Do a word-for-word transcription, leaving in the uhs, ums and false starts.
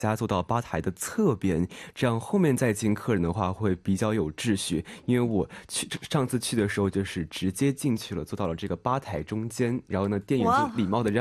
家坐到吧台的侧边，这样后面再进客人的话会比较有秩序。因为我去上次去的时候就是直接进去了，坐到了这个吧台中间，然后呢，店员就哇哦礼貌的让